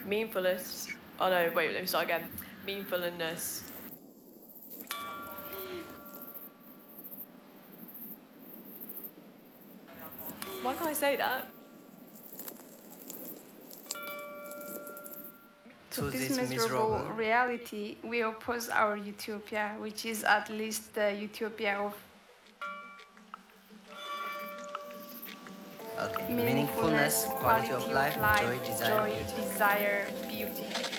Meanfulness. Oh no, wait, let me start again. Meanfulness. Why can't I say that? To this miserable reality, we oppose our utopia, which is at least the utopia of Okay. meaningfulness, quality of life, joy, joy, desire, beauty.